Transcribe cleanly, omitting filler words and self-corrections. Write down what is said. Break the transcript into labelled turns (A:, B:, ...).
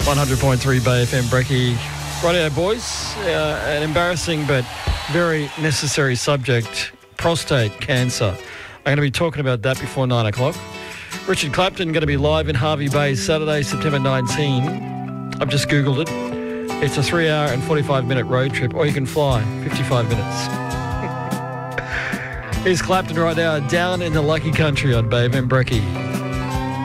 A: 100.3 Bay FM, Brecky. Righto, boys. An embarrassing but very necessary subject, prostate cancer. I'm going to be talking about that before 9 o'clock. Richard Clapton going to be live in Hervey Bay Saturday, September 19. I've just Googled it. It's a 3-hour and 45-minute road trip, or you can fly 55 minutes. Here's Clapton right now, down in the lucky country on Bay FM, Brecky.